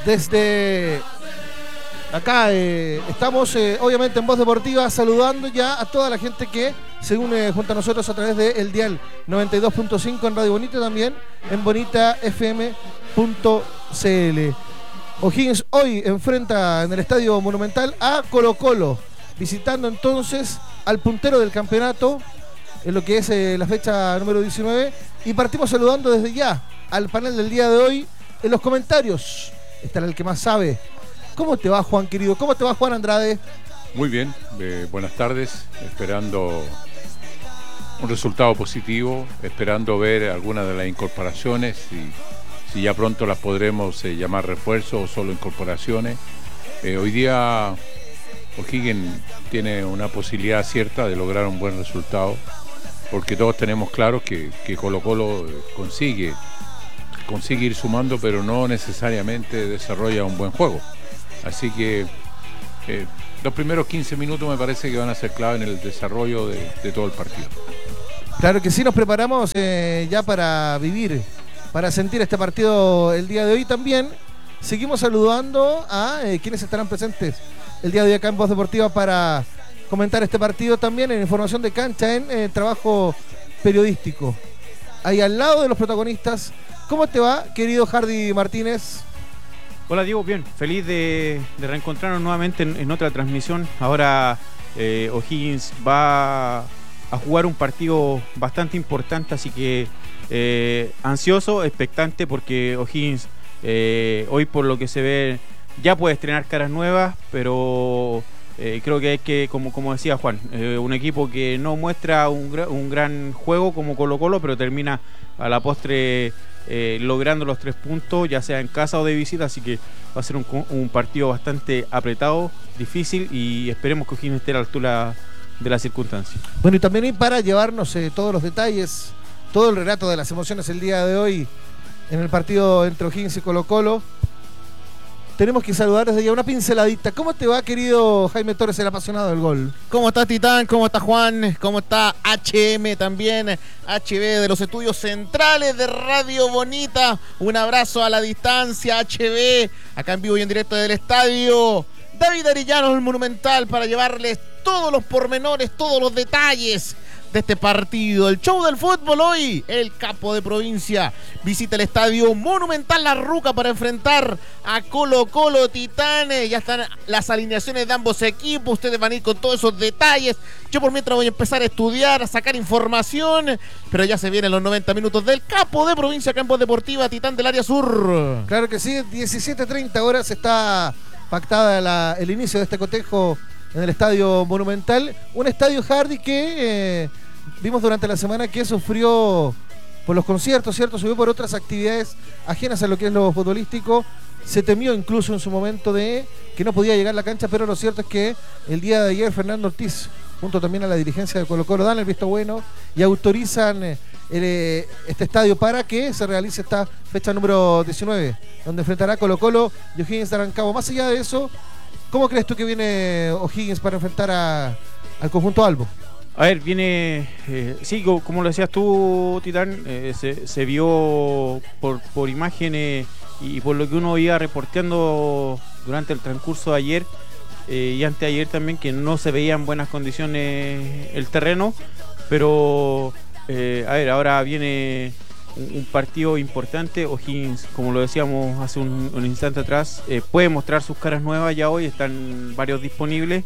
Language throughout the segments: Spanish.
desde acá estamos obviamente en Voz Deportiva saludando ya a toda la gente que se une junto a nosotros a través del dial 92.5 en Radio Bonita, también en bonitafm.cl. O'Higgins hoy enfrenta en el Estadio Monumental a Colo-Colo, visitando entonces al puntero del campeonato en lo que es la fecha número 19, y partimos saludando desde ya al panel del día de hoy. En los comentarios estará el que más sabe. ¿Cómo te va, Juan, querido? ¿Cómo te va, Juan Andrade? Muy bien, buenas tardes, esperando un resultado positivo, esperando ver algunas de las incorporaciones y si ya pronto las podremos llamar refuerzo o solo incorporaciones. Hoy día O'Higgins tiene una posibilidad cierta de lograr un buen resultado, porque todos tenemos claro que Colo-Colo consigue ir sumando, pero no necesariamente desarrolla un buen juego. Así que los primeros 15 minutos me parece que van a ser clave en el desarrollo de todo el partido. Claro que sí, nos preparamos ya para vivir, para sentir este partido el día de hoy. También seguimos saludando a quienes estarán presentes el día de hoy acá en Voz Deportiva para comentar este partido, también en información de cancha, en trabajo periodístico. Ahí al lado de los protagonistas. ¿Cómo te va, querido Hardy Martínez? Hola, Diego, bien, feliz de reencontrarnos nuevamente en otra transmisión. Ahora O'Higgins va a jugar un partido bastante importante, así que ansioso, expectante, porque O'Higgins hoy, por lo que se ve, ya puede estrenar caras nuevas, pero creo que hay que, como decía Juan, un equipo que no muestra un gran juego como Colo-Colo, pero termina a la postre logrando los 3 puntos, ya sea en casa o de visita, así que va a ser un partido bastante apretado, difícil, y esperemos que O'Higgins esté a la altura de las circunstancias. Bueno, y también para llevarnos todos los detalles, todo el relato de las emociones el día de hoy en el partido entre O'Higgins y Colo-Colo, tenemos que saludar desde ya una pinceladita. ¿Cómo te va, querido Jaime Torres, el apasionado del gol? ¿Cómo está, Titán? ¿Cómo está, Juan? ¿Cómo está HM también? HB de los estudios centrales de Radio Bonita. Un abrazo a la distancia, HB, acá en vivo y en directo del estadio David Arellano, el Monumental, para llevarles todos los pormenores, todos los detalles de este partido. El show del fútbol hoy, el capo de provincia visita el estadio Monumental La Ruca para enfrentar a Colo-Colo, Titanes. Ya están las alineaciones de ambos equipos, ustedes van a ir con todos esos detalles. Yo por mientras voy a empezar a estudiar, a sacar información, pero ya se vienen los 90 minutos del capo de provincia acá en Voz Deportiva, Titán del área sur. Claro que sí, 17:30 horas está pactada el inicio de este cotejo en el estadio Monumental, un estadio, Hardy, que vimos durante la semana que sufrió por los conciertos, ¿cierto? Subió por otras actividades ajenas a lo que es lo futbolístico. Se temió incluso en su momento de que no podía llegar a la cancha, pero lo cierto es que el día de ayer Fernando Ortiz, junto también a la dirigencia de Colo-Colo, dan el visto bueno y autorizan este estadio para que se realice esta fecha número 19, donde enfrentará Colo-Colo y O'Higgins de Rancagua. Más allá de eso, ¿cómo crees tú que viene O'Higgins para enfrentar al conjunto Albo? A ver, viene, sí, como lo decías tú, Titán, se vio por imágenes y por lo que uno iba reporteando durante el transcurso de ayer y anteayer también, que no se veía en buenas condiciones el terreno, pero a ver, ahora viene un partido importante. O'Higgins, como lo decíamos hace un instante atrás, puede mostrar sus caras nuevas ya hoy, están varios disponibles,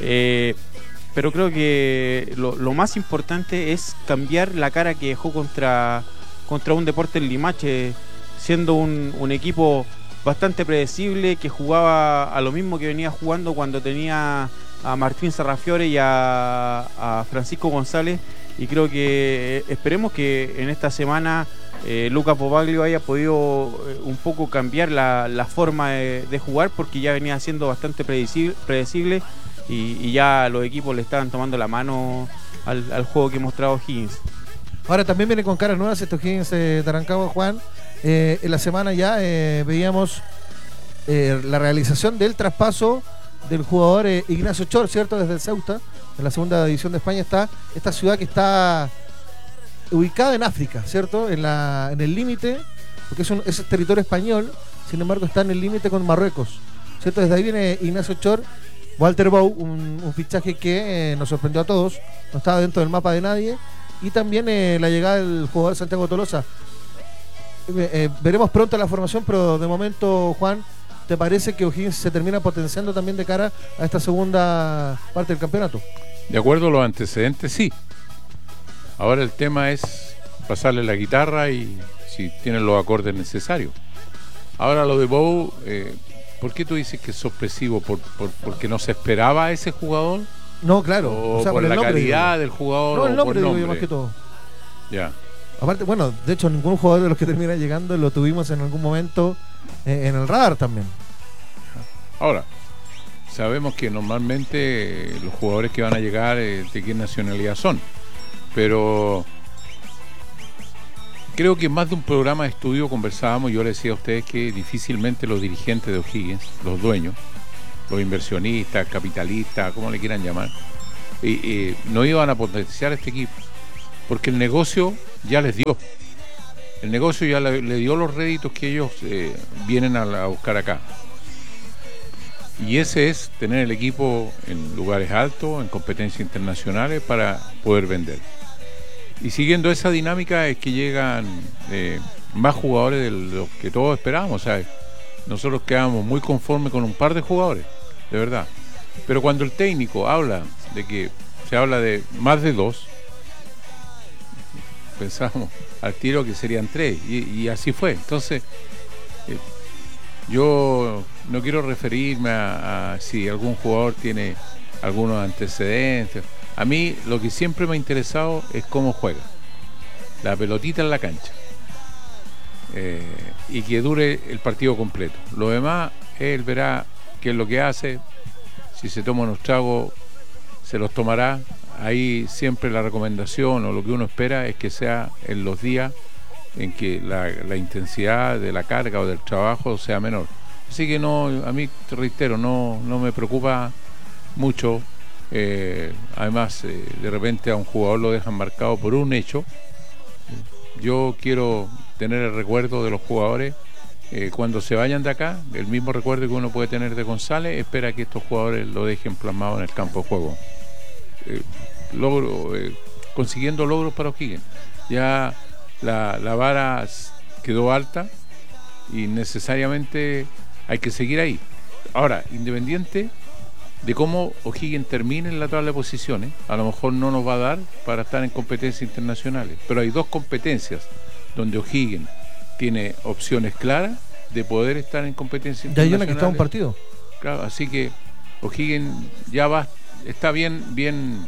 pero creo que lo más importante es cambiar la cara que dejó contra un Deportes Limache, siendo un equipo bastante predecible, que jugaba a lo mismo que venía jugando cuando tenía a Martín Sarrafiore y a Francisco González, y creo que esperemos que en esta semana Luca Popaglio haya podido un poco cambiar la forma de jugar, porque ya venía siendo bastante predecible y ya los equipos le estaban tomando la mano al juego que mostraba O'Higgins. Ahora también viene con caras nuevas estos O'Higgins de Rancagua, Juan. En la semana ya veíamos la realización del traspaso del jugador Ignacio Chor, ¿cierto? Desde el Ceuta, en la segunda división de España, está esta ciudad que está ubicada en África, ¿cierto? En el límite porque es territorio español, sin embargo está en el límite con Marruecos, ¿cierto? Desde ahí viene Ignacio Chor, Walter Bou, un fichaje que nos sorprendió a todos, no estaba dentro del mapa de nadie, y también la llegada del jugador Santiago Tolosa. Veremos pronto la formación, pero de momento, Juan, ¿te parece que O'Higgins se termina potenciando también de cara a esta segunda parte del campeonato? De acuerdo a los antecedentes, sí. Ahora el tema es pasarle la guitarra y si tienen los acordes necesarios. Ahora lo de Bou, ¿por qué tú dices que es sorpresivo? ¿Porque no se esperaba a ese jugador? No, claro. ¿O por la calidad del jugador? No, el nombre, o por digo nombre? yo, más que todo. Ya. Aparte, bueno, de hecho ningún jugador de los que termina llegando lo tuvimos en algún momento en el radar también. Ahora, sabemos que normalmente los jugadores que van a llegar, de qué nacionalidad son, pero creo que en más de un programa de estudio conversábamos, yo le decía a ustedes que difícilmente los dirigentes de O'Higgins, los dueños, los inversionistas, capitalistas, como le quieran llamar, no iban a potenciar este equipo, porque el negocio ya les dio. El negocio ya le dio los réditos que ellos vienen a buscar acá. Y ese es tener el equipo en lugares altos, en competencias internacionales para poder vender. Y siguiendo esa dinámica es que llegan más jugadores de los que todos esperábamos. ¿Sabes? Nosotros quedamos muy conformes con un par de jugadores, de verdad. Pero cuando el técnico habla de que se habla de más de 2, pensamos al tiro que serían 3 y así fue. Entonces yo no quiero referirme a si algún jugador tiene algunos antecedentes. A mí lo que siempre me ha interesado es cómo juega, la pelotita en la cancha, y que dure el partido completo. Lo demás él verá qué es lo que hace, si se toma unos tragos se los tomará. Ahí siempre la recomendación o lo que uno espera es que sea en los días en que la intensidad de la carga o del trabajo sea menor. Así que no, a mí, te reitero, no me preocupa mucho. Además, de repente a un jugador lo dejan marcado por un hecho. Yo quiero tener el recuerdo de los jugadores cuando se vayan de acá, el mismo recuerdo que uno puede tener de González, espera que estos jugadores lo dejen plasmado en el campo de juego. Consiguiendo logros para O'Higgins. Ya la vara quedó alta y necesariamente hay que seguir ahí. Ahora, independiente de cómo O'Higgins termine en la tabla de posiciones, a lo mejor no nos va a dar para estar en competencias internacionales, pero hay 2 competencias donde O'Higgins tiene opciones claras de poder estar en competencias internacionales. Ya hay una que está en un partido. Claro, así que O'Higgins ya está bien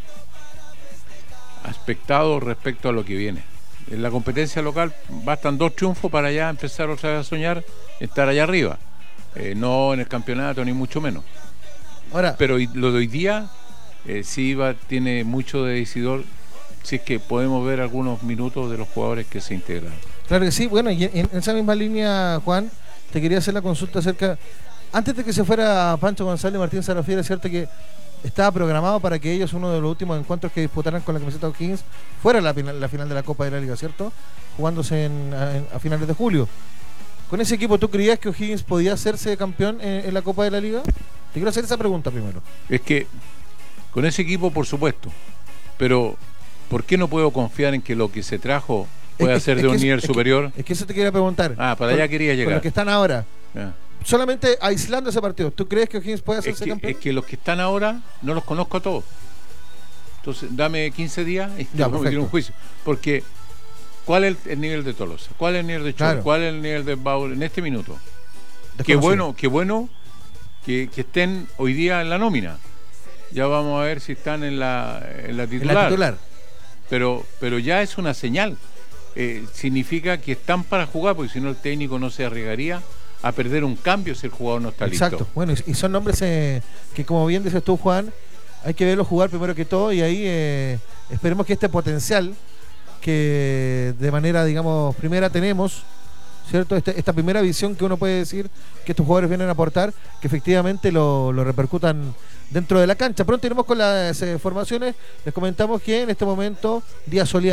aspectado respecto a lo que viene. En la competencia local bastan 2 triunfos para ya empezar otra vez a soñar estar allá arriba, no en el campeonato ni mucho menos. Ahora, pero lo de hoy día sí tiene mucho de decidor, si es que podemos ver algunos minutos de los jugadores que se integran. Claro que sí. Bueno, y en esa misma línea, Juan, te quería hacer la consulta acerca, antes de que se fuera Pancho González y Martín Sarafiera, es cierto que estaba programado para que ellos, uno de los últimos encuentros que disputaran con la camiseta de O'Higgins, fuera la final de la Copa de la Liga, ¿cierto? Jugándose a finales de julio. ¿Con ese equipo tú creías que O'Higgins podía hacerse campeón en la Copa de la Liga? Te quiero hacer esa pregunta primero. Es que con ese equipo, por supuesto, pero ¿por qué no puedo confiar en que lo que se trajo pueda ser de un nivel superior? Es que eso te quería preguntar. Para allá quería llegar. Con los que están ahora. Ya. Solamente aislando ese partido, ¿tú crees que O'Higgins puede hacerse campeón? Es que los que están ahora no los conozco a todos. Entonces, dame 15 días y ya, vamos a meter un juicio. Porque, ¿cuál es el nivel de Tolosa? ¿Cuál es el nivel de Chor? Claro. ¿Cuál es el nivel de Bauer en este minuto? Qué bueno que estén hoy día en la nómina. Ya vamos a ver si están en la titular. Pero ya es una señal. Significa que están para jugar, porque si no el técnico no se arriesgaría a perder un cambio si el jugador no está listo. Exacto. Bueno, y son nombres que, como bien dices tú, Juan, hay que verlos jugar primero que todo, y ahí esperemos que este potencial que de manera, digamos, primera tenemos, ¿cierto? Esta primera visión que uno puede decir que estos jugadores vienen a aportar, que efectivamente lo repercutan dentro de la cancha. Pronto iremos con las formaciones. Les comentamos que en este momento, día soleado,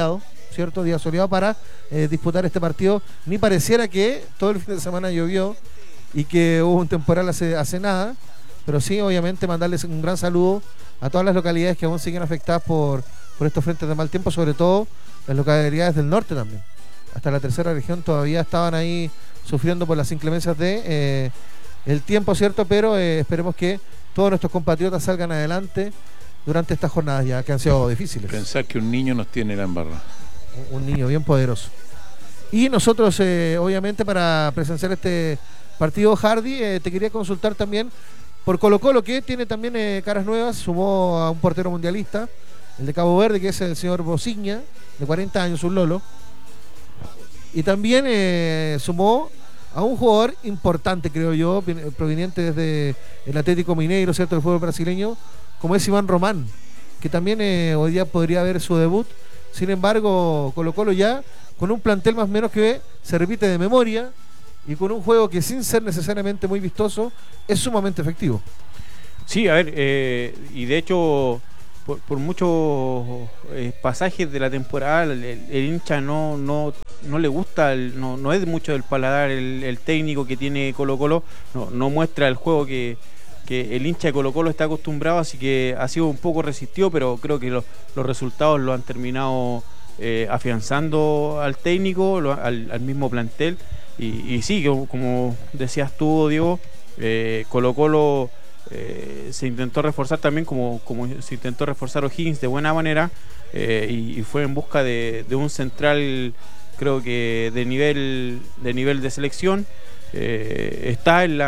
¿cierto? Día soleado para disputar este partido. Ni pareciera que todo el fin de semana llovió y que hubo un temporal hace nada, pero sí, obviamente, mandarles un gran saludo a todas las localidades que aún siguen afectadas por estos frentes de mal tiempo, sobre todo las localidades del norte también. Hasta la tercera región todavía estaban ahí sufriendo por las inclemencias de el tiempo, ¿cierto? Pero esperemos que todos nuestros compatriotas salgan adelante durante estas jornadas ya que han sido difíciles. Pensar que un niño nos tiene la embarrada. Un niño bien poderoso. Y nosotros, obviamente, para presenciar este partido, Hardy, te quería consultar también por Colo-Colo, que tiene también caras nuevas. Sumó a un portero mundialista, el de Cabo Verde, que es el señor Bociña, de 40 años, un lolo. Y también sumó a un jugador importante, creo yo, proveniente desde el Atlético Mineiro, ¿cierto?, del fútbol brasileño, como es Iván Román, que también hoy día podría haber su debut. Sin embargo, Colo-Colo ya con un plantel más o menos que se repite de memoria y con un juego que, sin ser necesariamente muy vistoso, es sumamente efectivo. Sí, a ver, y de hecho, por muchos pasajes de la temporada, el hincha no le gusta, no es mucho del paladar el técnico que tiene Colo-Colo, no muestra el juego que el hincha de Colo-Colo está acostumbrado, así que ha sido un poco resistido, pero creo que los resultados lo han terminado afianzando al técnico, al mismo plantel, y sí, como decías tú, Diego, Colo-Colo se intentó reforzar también como se intentó reforzar O'Higgins de buena manera, y fue en busca de un central, creo que de nivel de selección. Está en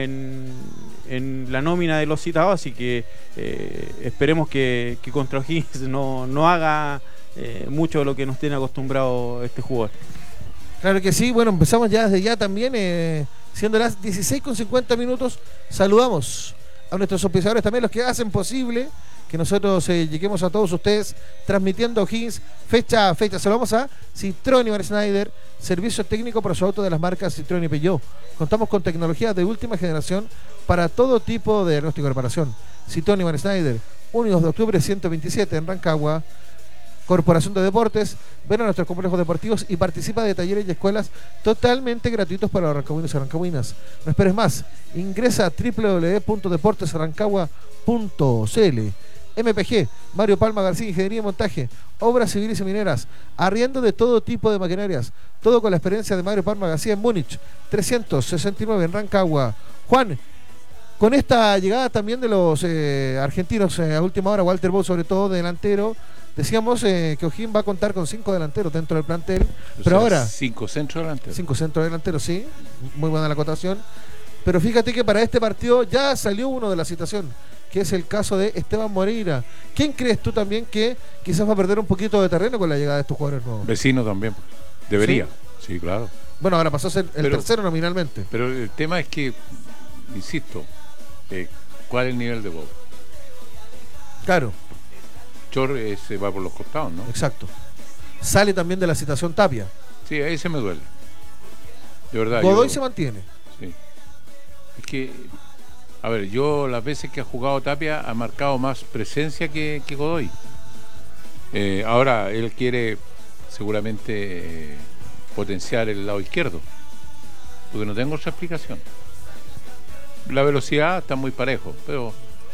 la nómina de los citados, así que esperemos que contra O'Higgins no haga mucho de lo que nos tiene acostumbrado este jugador. Claro que sí. Bueno, empezamos ya desde ya también, siendo las 16:50. Saludamos a nuestros auspiciadores también, los que hacen posible que nosotros lleguemos a todos ustedes transmitiendo O'Higgins fecha a fecha. Saludamos a Citroën Ivan Schneider, servicio técnico para su auto de las marcas Citroën y Peugeot. Contamos con tecnología de última generación para todo tipo de diagnóstico y reparación. Citroën Ivan Schneider, 1 y 2 de octubre 127 en Rancagua. Corporación de Deportes, ven a nuestros complejos deportivos y participa de talleres y escuelas totalmente gratuitos para los rancagüinos y rancagüinas. No esperes más, ingresa a www.deportesrancagua.cl. MPG, Mario Palma García, Ingeniería y Montaje, Obras Civiles y Mineras, arriendo de todo tipo de maquinarias, todo con la experiencia de Mario Palma García en Múnich, 369 en Rancagua. Juan, con esta llegada también de los argentinos a última hora, Walter Bou sobre todo, delantero, decíamos que O'Higgins va a contar con 5 delanteros dentro del plantel, pero ahora 5 centros delanteros. 5 centros delanteros, sí, muy buena la acotación. Pero fíjate que para este partido ya salió uno de la citación, que es el caso de Esteban Moreira. ¿Quién crees tú también que quizás va a perder un poquito de terreno con la llegada de estos jugadores nuevos? Vecino también, debería, sí, claro. Bueno, ahora pasó a ser el tercero nominalmente. Pero el tema es que, insisto, ¿cuál es el nivel de Bob? Claro. Chor se va por los costados, ¿no? Exacto. Sale también de la citación Tapia. Sí, ahí se me duele. De verdad. Godoy se mantiene. Sí. Es que, a ver, yo las veces que ha jugado Tapia ha marcado más presencia que Godoy. Ahora él quiere seguramente potenciar el lado izquierdo, porque no tengo otra explicación. La velocidad está muy parejo, pero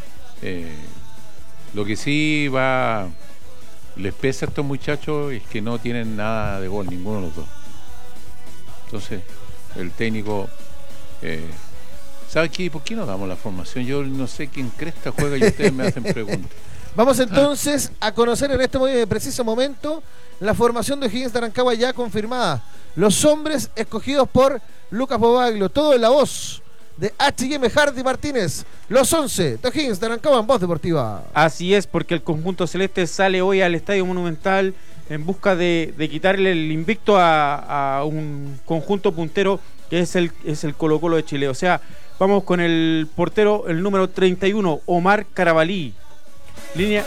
lo que sí les pesa a estos muchachos es que no tienen nada de gol, ninguno de los dos. Entonces, el técnico, ¿sabe qué? ¿Por qué no damos la formación? Yo no sé quién cresta juega y ustedes me hacen preguntas. Vamos entonces a conocer en este preciso momento la formación de O'Higgins de Rancagua ya confirmada. Los hombres escogidos por Lucas Bobaglio, todo en la voz de H&M Hardy Martínez, los 11 de O'Higgins de Rancagua en Voz Deportiva. Así es, porque el conjunto celeste sale hoy al Estadio Monumental en busca de quitarle el invicto a un conjunto puntero que es el Colo-Colo de Chile. O sea, vamos con el portero, el número 31, Omar Carabalí. Línea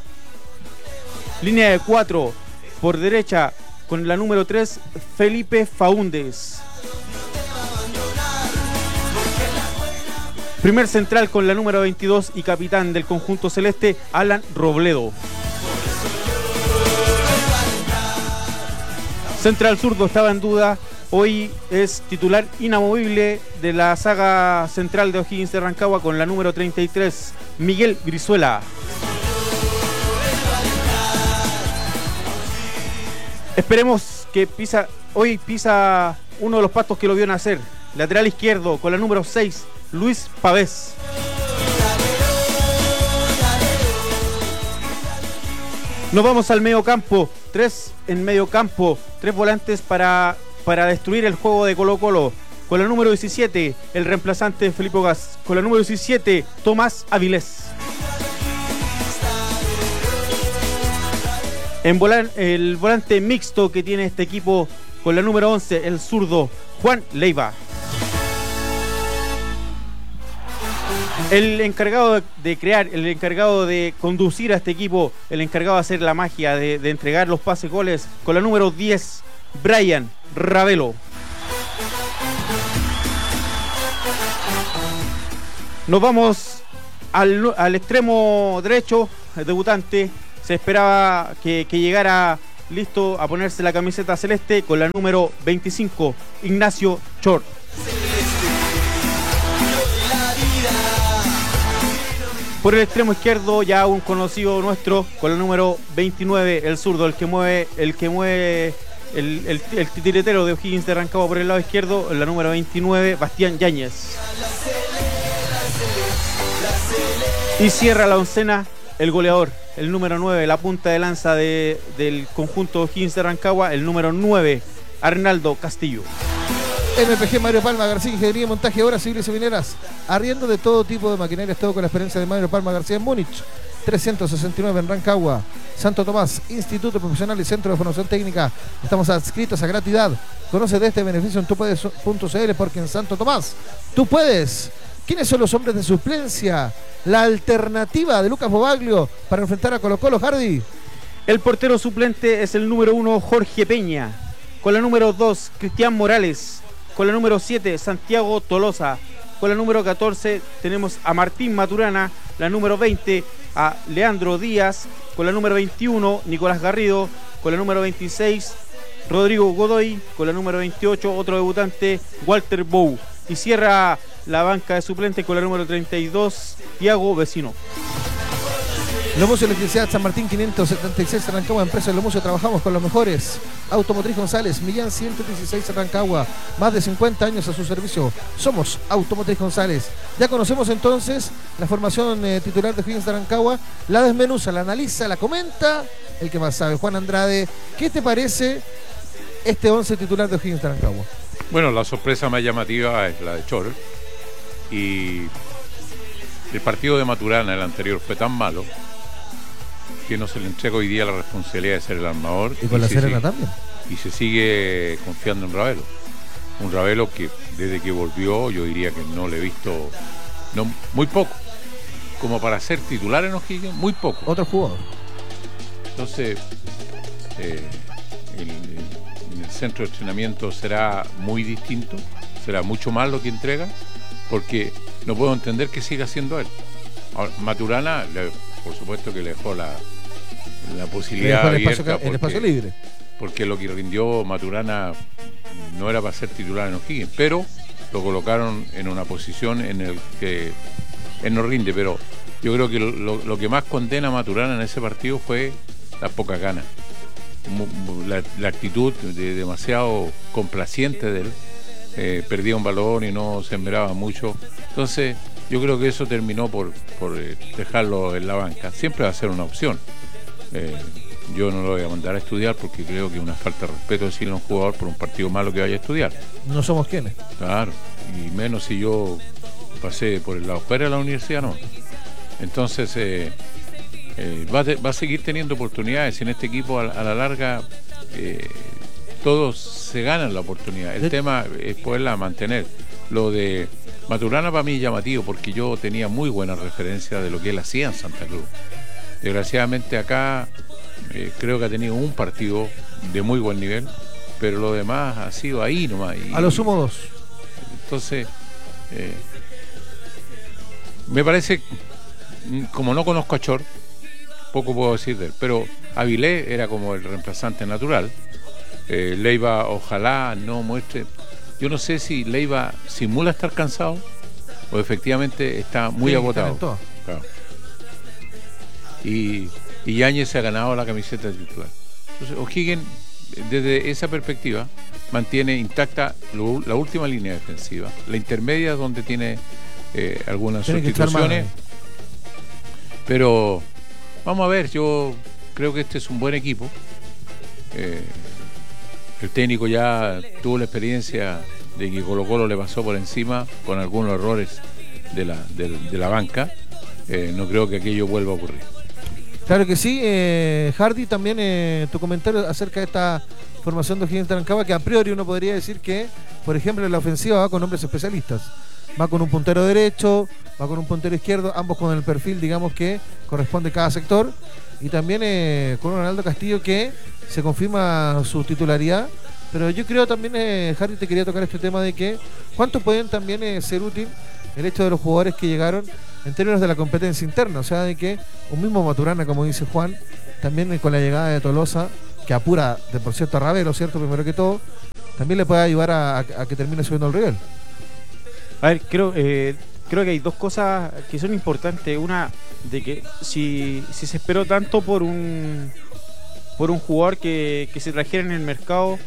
de 4, por derecha, con la número 3, Felipe Faúndez. Primer central con la número 22 y capitán del conjunto celeste, Alan Robledo. Central zurdo estaba en duda. Hoy es titular inamovible de la saga central de O'Higgins de Rancagua con la número 33, Miguel Brizuela. Esperemos que hoy pisa uno de los pastos que lo vio nacer. Lateral izquierdo con la número 6, Luis Pavés. Nos vamos al medio campo. 3 en medio campo. 3 volantes para destruir el juego de Colo-Colo. Con la número 17, el reemplazante de Felipe Gas. Con la número 17, Tomás Avilés. El volante mixto que tiene este equipo con la número 11, el zurdo, Juan Leiva. El encargado de crear, el encargado de conducir a este equipo, el encargado de hacer la magia, de entregar los pases goles, con la número 10, Brian Ravelo. Nos vamos al extremo derecho, el debutante. Se esperaba que llegara listo a ponerse la camiseta celeste con la número 25, Ignacio Chor. Por el extremo izquierdo, ya un conocido nuestro, con la número 29, el zurdo, el que mueve el titiritero de O'Higgins de Rancagua por el lado izquierdo, la número 29, Bastián Yáñez. Y cierra la oncena el goleador, el número 9, la punta de lanza del conjunto O'Higgins de Rancagua, el número 9, Arnaldo Castillo. MPG Mario Palma, García, Ingeniería, Montaje, Obras Civiles y Mineras. Arriendo de todo tipo de maquinarias, todo con la experiencia de Mario Palma García en Múnich. 369 en Rancagua. Santo Tomás, Instituto Profesional y Centro de Formación Técnica. Estamos adscritos a Gratuidad. Conoce de este beneficio en tupuedes.cl, porque en Santo Tomás tú puedes. ¿Quiénes son los hombres de suplencia? La alternativa de Lucas Bobaglio para enfrentar a Colo-Colo, Hardy. El portero suplente es el número 1, Jorge Peña. Con la número 2, Cristian Morales. Con la número 7, Santiago Tolosa. Con la número 14 tenemos a Martín Maturana. La número 20, a Leandro Díaz. Con la número 21, Nicolás Garrido. Con la número 26, Rodrigo Godoy. Con la número 28, otro debutante, Walter Bou. Y cierra la banca de suplentes con la número 32, Thiago Vecino. Lomucio Electricidad San Martín 576 Rancagua, empresa de Lomucio, trabajamos con los mejores. Automotriz González, Millán 116 Rancagua, más de 50 años a su servicio. Somos Automotriz González. Ya conocemos entonces la formación titular de O'Higgins de Rancagua. La desmenuza, la analiza, la comenta el que más sabe, Juan Andrade. ¿Qué te parece este 11 titular de O'Higgins de Rancagua? Bueno, la sorpresa más llamativa es la de Chor. Y el partido de Maturana, el anterior, fue tan malo que no se le entrega hoy día la responsabilidad de ser el armador. Y con la Serena también. Y se sigue confiando en Ravelo. Un Ravelo que desde que volvió yo diría que no le he visto muy poco. Como para ser titular en O'Higgins, muy poco. Otro jugador. Entonces, en el centro de entrenamiento será muy distinto, será mucho más lo que entrega, porque no puedo entender que siga siendo él. Ahora, Maturana, por supuesto que le dejó la posibilidad abierta, el espacio libre, porque lo que rindió Maturana no era para ser titular en O'Higgins, pero lo colocaron en una posición en el que él no rinde. Pero yo creo que lo que más condena a Maturana en ese partido fue las pocas ganas, la actitud demasiado complaciente de él. Perdía un balón y no se esmeraba mucho. Entonces yo creo que eso terminó por dejarlo en la banca. Siempre va a ser una opción. Yo no lo voy a mandar a estudiar porque creo que es una falta de respeto decirle a un jugador por un partido malo que vaya a estudiar. No somos quienes. Claro, y menos si yo pasé por el lado fuera de la universidad, no. Entonces va a seguir teniendo oportunidades. En este equipo a la larga todos se ganan la oportunidad. El tema es poderla mantener. Lo de Maturana para mí es llamativo porque yo tenía muy buena referencia de lo que él hacía en Santa Cruz. Desgraciadamente acá creo que ha tenido un partido de muy buen nivel, pero lo demás ha sido ahí nomás. A lo sumo 2. Entonces, me parece, como no conozco a Chor, poco puedo decir de él, pero Avilés era como el reemplazante natural. Leiva ojalá no muestre. Yo no sé si Leiva simula estar cansado o efectivamente está muy agotado. Claro. Y Yáñez se ha ganado la camiseta de titular. Entonces O'Higgins, desde esa perspectiva, mantiene intacta la última línea defensiva, la intermedia donde tiene algunas sustituciones. Pero vamos a ver, yo creo que este es un buen equipo. El técnico ya tuvo la experiencia de que Colo-Colo le pasó por encima con algunos errores de la banca. No creo que aquello vuelva a ocurrir. Claro que sí. Hardy, también tu comentario acerca de esta formación de O'Higgins de Rancagua, que a priori uno podría decir que, por ejemplo, en la ofensiva va con hombres especialistas. Va con un puntero derecho, va con un puntero izquierdo, ambos con el perfil, digamos, que corresponde a cada sector. Y también con Ronaldo Castillo, que se confirma su titularidad. Pero yo creo también, Hardy, te quería tocar este tema de que cuánto pueden también ser útil el hecho de los jugadores que llegaron en términos de la competencia interna. O sea, de que un mismo Maturana, como dice Juan, también con la llegada de Tolosa, que apura, de por cierto, a Ravelo, ¿cierto? Primero que todo, también le puede ayudar a que termine subiendo el nivel. A ver, creo que hay dos cosas que son importantes. Una, de que si se esperó tanto por un jugador que se trajera en el mercado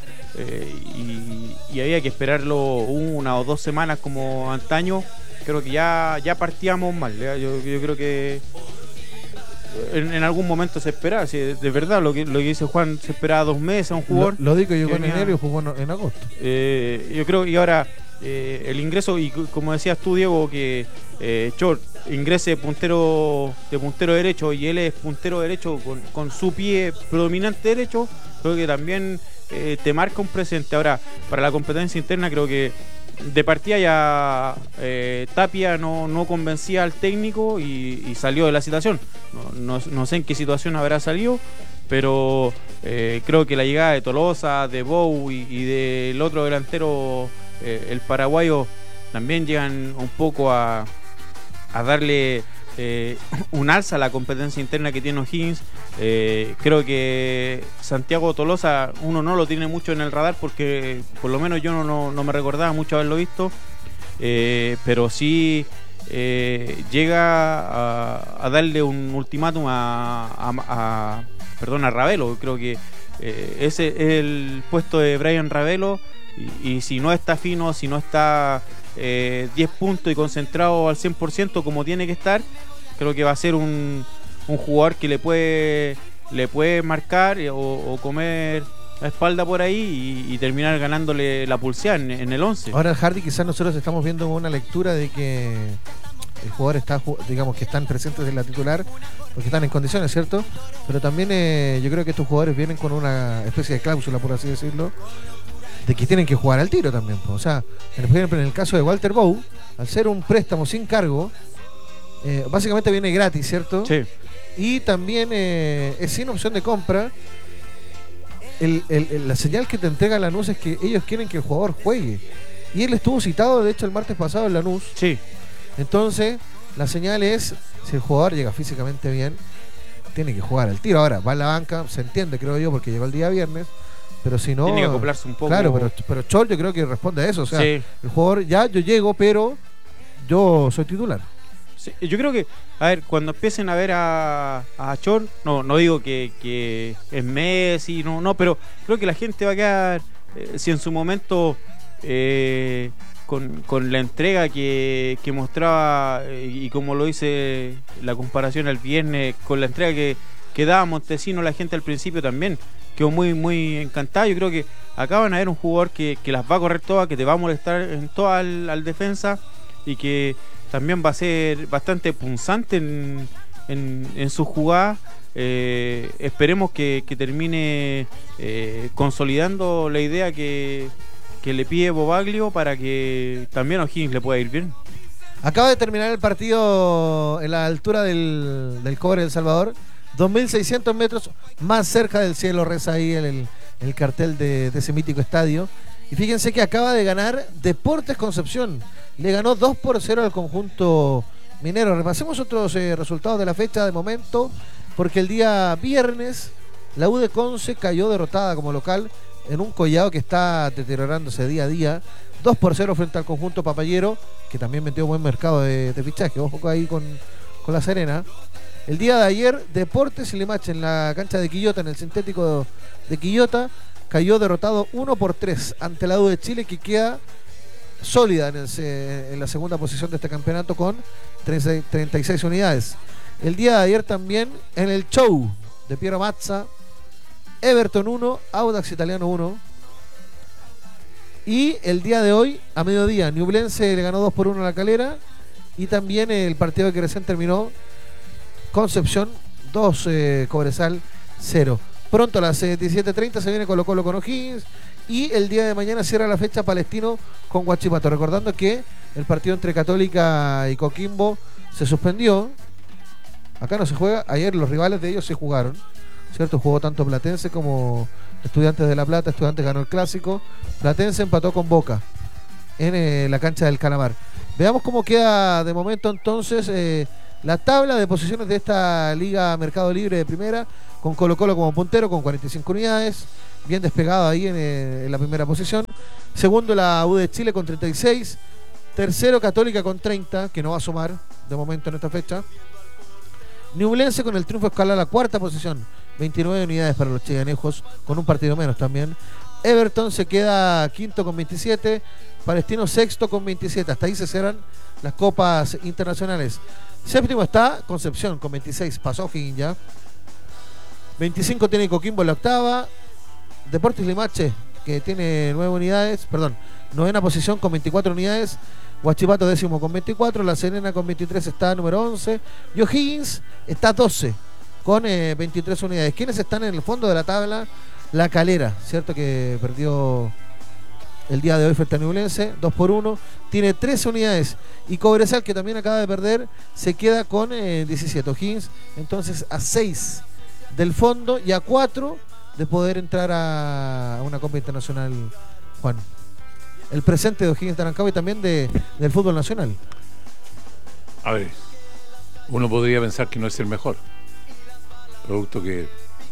y había que esperarlo 1 o 2 semanas como antaño, creo que ya partíamos mal. Yo creo que en algún momento se esperaba, si de verdad lo que dice Juan, se esperaba 2 meses a un jugador. Lo digo, llegó en enero y jugó en agosto. Yo creo que ahora el ingreso, y como decías tú, Diego, que Chor ingrese de puntero derecho y él es puntero derecho con su pie predominante derecho, creo que también te marca un presente. Ahora, para la competencia interna, creo que de partida ya Tapia no convencía al técnico y salió de la situación. No sé en qué situación habrá salido, pero creo que la llegada de Tolosa, de Bou y del otro delantero, el paraguayo, también llegan un poco a darle un alza a la competencia interna que tiene O'Higgins. Creo que Santiago Tolosa uno no lo tiene mucho en el radar, porque por lo menos yo no me recordaba mucho haberlo visto, pero sí llega a darle un ultimátum a Ravelo. Creo que ese es el puesto de Brian Ravelo, y si no está fino, si no está 10 puntos y concentrado al 100% como tiene que estar, creo que va a ser un jugador que le puede marcar o comer la espalda por ahí y terminar ganándole la pulseada en el 11. Ahora, Hardy, quizás nosotros estamos viendo una lectura de que el jugador está, digamos, que están presentes en la titular porque están en condiciones, ¿cierto? Pero también yo creo que estos jugadores vienen con una especie de cláusula, por así decirlo, de que tienen que jugar al tiro también. O sea, por ejemplo, en el caso de Walter Bou, al ser un préstamo sin cargo, básicamente viene gratis, ¿cierto? Sí. Y también es sin opción de compra. La señal que te entrega Lanús es que ellos quieren que el jugador juegue. Y él estuvo citado, de hecho, el martes pasado en Lanús. Sí. Entonces, la señal es, si el jugador llega físicamente bien, tiene que jugar al tiro. Ahora, va a la banca, se entiende, creo yo, porque llegó el día viernes. Pero si no, tiene que acoplarse un poco. Claro, pero Chol yo creo que responde a eso. O sea, sí. El jugador, ya yo llego, pero yo soy titular. Sí, yo creo que, a ver, cuando empiecen a ver a Chor, no digo que es Messi, no, pero creo que la gente va a quedar, si en su momento con la entrega que mostraba, y como lo hice la comparación el viernes, con la entrega que daba Montesino, la gente al principio también quedó muy, muy encantada. Yo creo que acá van a ver un jugador que las va a correr todas, que te va a molestar en toda al defensa, y que también va a ser bastante punzante en su jugada. Esperemos que termine consolidando la idea que le pide Bobaglio, para que también a O'Higgins le pueda ir bien. Acaba de terminar el partido en la altura del Cobre del Salvador. 2.600 metros más cerca del cielo, reza ahí el cartel de ese mítico estadio. Y fíjense que acaba de ganar Deportes Concepción. Le ganó 2-0 al conjunto minero. Repasemos otros resultados de la fecha de momento, porque el día viernes la U de Conce cayó derrotada como local en un Collado que está deteriorándose día a día. 2-0 frente al conjunto papayero, que también metió buen mercado de fichaje. Ojo ahí con La Serena. El día de ayer, Deportes Limache en la cancha de Quillota, en el sintético de Quillota, cayó derrotado 1-3 ante la U de Chile, que queda sólida en la segunda posición de este campeonato con 36 unidades. El día de ayer también, en el show de Piero Mazza, Everton 1, Audax Italiano 1. Y el día de hoy, a mediodía, Ñublense le ganó 2-1 a La Calera. Y también el partido que recién terminó, Concepción 2, Cobresal 0. Pronto a las 17:30 se viene Colo-Colo con O'Higgins. Y el día de mañana cierra la fecha Palestino con Huachipato. Recordando que el partido entre Católica y Coquimbo se suspendió. Acá no se juega. Ayer los rivales de ellos se jugaron, ¿cierto? Jugó tanto Platense como Estudiantes de La Plata. Estudiantes ganó el clásico. Platense empató con Boca en la cancha del Calamar. Veamos cómo queda de momento entonces la tabla de posiciones de esta Liga Mercado Libre de primera, con Colo-Colo como puntero con 45 unidades, bien despegado ahí en la primera posición. Segundo la U de Chile con 36. Tercero Católica con 30, que no va a sumar de momento en esta fecha. Ñublense con el triunfo escala a la cuarta posición, 29 unidades para los chiganejos, con un partido menos también. Everton se queda quinto con 27, Palestino sexto con 27. Hasta ahí se cerran las copas internacionales. Séptimo está Concepción con 26, pasó O'Higgins ya. 25 tiene Coquimbo en la octava. Deportes Limache, que tiene 9 unidades, perdón, novena posición con 24 unidades. Huachipato décimo con 24, La Serena con 23 está número 11 y O'Higgins está 12 con 23 unidades. ¿Quiénes están en el fondo de la tabla? La Calera, ¿cierto? Que perdió el día de hoy frente a Ñublense, 2-1, tiene 13 unidades. Y Cobresal, que también acaba de perder, se queda con 17. O'Higgins, entonces, a 6 del fondo y a 4 de poder entrar a una Copa Internacional, Juan. El presente de O'Higgins de Rancagua y también del fútbol nacional. A ver, uno podría pensar que no es el mejor, producto que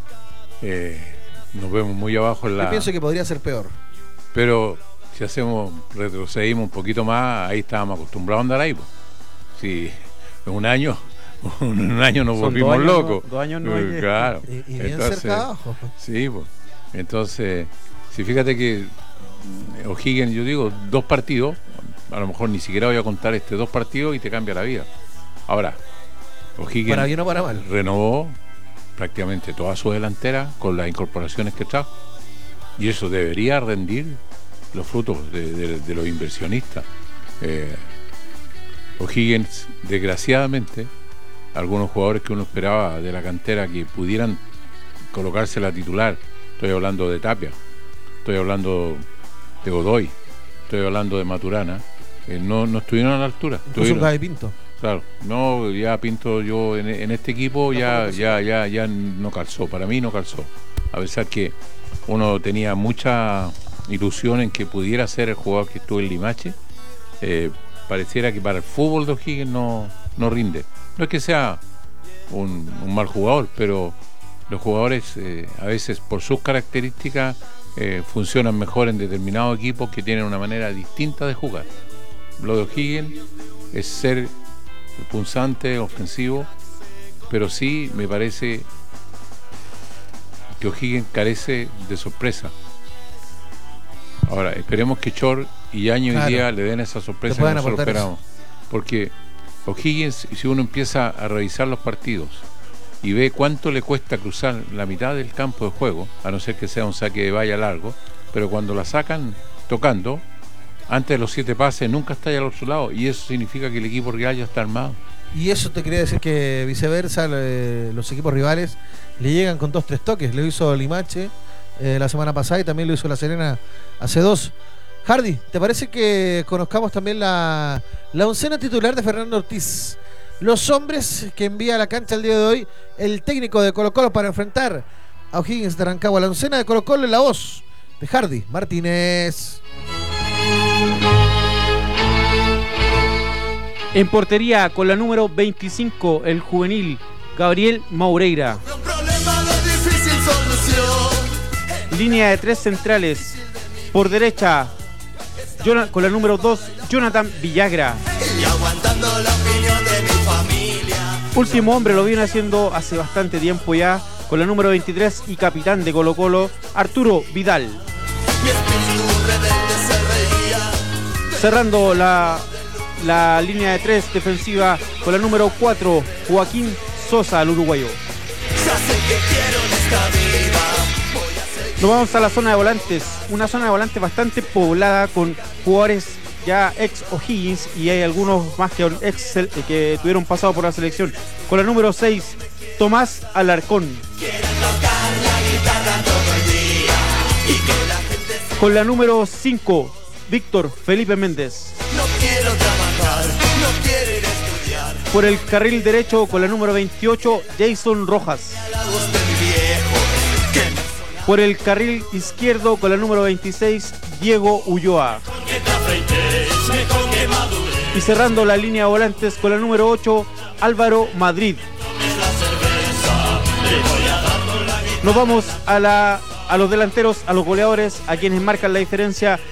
nos vemos muy abajo en la... Yo pienso que podría ser peor. Pero si retrocedimos un poquito más, ahí estábamos acostumbrados a andar ahí. Si en un año nos volvimos locos. 2 años no hay. Claro. Y bien entonces, cerca abajo. Sí, pues. Entonces, si fíjate que O'Higgins, yo digo, 2 partidos, a lo mejor ni siquiera voy a contar 2 partidos y te cambia la vida. Ahora, O'Higgins para bien o para mal, renovó prácticamente toda su delantera con las incorporaciones que trajo. Y eso debería rendir los frutos de los inversionistas. O'Higgins, desgraciadamente, algunos jugadores que uno esperaba de la cantera que pudieran colocarse la titular, estoy hablando de Tapia, estoy hablando de Godoy, estoy hablando de Maturana, no estuvieron a la altura. Incluso un Gaby Pinto. Claro, no, ya Pinto yo en este equipo ya no calzó, para mí no calzó. A pesar que uno tenía mucha ilusión en que pudiera ser el jugador que estuvo en Limache, pareciera que para el fútbol de O'Higgins no rinde. No es que sea un mal jugador, pero los jugadores a veces por sus características funcionan mejor en determinados equipos que tienen una manera distinta de jugar. Lo de O'Higgins es ser punzante, ofensivo, pero sí me parece que O'Higgins carece de sorpresa. Ahora, esperemos que Chor y Yaño hoy día le den esa sorpresa que nosotros esperamos. Porque O'Higgins, si uno empieza a revisar los partidos y ve cuánto le cuesta cruzar la mitad del campo de juego, a no ser que sea un saque de valla largo, pero cuando la sacan tocando, antes de los 7 pases nunca está allá al otro lado, y eso significa que el equipo rival ya está armado. Y eso te quería decir que viceversa, los equipos rivales le llegan con 2-3 toques. Lo hizo Limache la semana pasada y también lo hizo La Serena hace 2. Hardy, ¿te parece que conozcamos también la oncena titular de Fernando Ortiz? Los hombres que envía a la cancha el día de hoy el técnico de Colo-Colo para enfrentar a O'Higgins de Rancagua. La oncena de Colo-Colo en la voz de Hardy Martínez. En portería, con la número 25, el juvenil Gabriel Maureira. línea de 3 centrales. Por derecha, con la número 2, Jonathan Villagra. Y aguantando la opinión de mi familia. Último hombre, lo viene haciendo hace bastante tiempo ya, con la número 23 y capitán de Colo Colo, Arturo Vidal. Mi espíritu rebelde se reía. Cerrando la línea de 3 defensiva con la número 4, Joaquín Sosa, el uruguayo. Ya sé que quiero en esta vida. Voy a seguir. Nos vamos a la zona de volantes, una zona de volantes bastante poblada con jugadores ya ex O'Higgins y hay algunos más que tuvieron pasado por la selección. Con la número 6, Tomás Alarcón. Quiero tocar la guitarra todo el día. Y que la gente se... Con la número 5, Víctor Felipe Méndez. No quiero trabajar, no quiero ir a estudiar. Por el carril derecho con la número 28, Jason Rojas. A la voz del viejo que me Por el carril izquierdo con la número 26, Diego Ulloa. que te afeites, mejor que madure. Y cerrando la línea de volantes con la número 8, Álvaro Madrid. Es la cerveza, le voy a dar con la guitarra. Nos vamos a los delanteros, a los goleadores, a quienes marcan la diferencia